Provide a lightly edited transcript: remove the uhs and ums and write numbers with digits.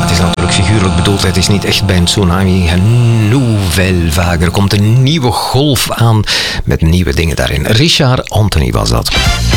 het is natuurlijk figuurlijk bedoeld. Het is niet echt bij een tsunami. Een nouvelle vague. Er komt een nieuwe golf aan met nieuwe dingen daarin. Richard Anthony was dat.